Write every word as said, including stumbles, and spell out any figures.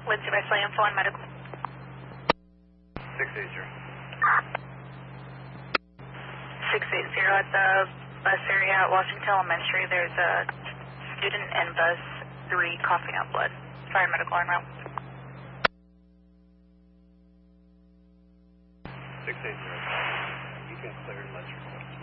Lindsay Wesley, info and medical. six eight zero. six eight zero at the bus area at Washington Elementary. There's a student in bus three coughing up blood. Fire medical en route. six eight zero. You can clear and let's report.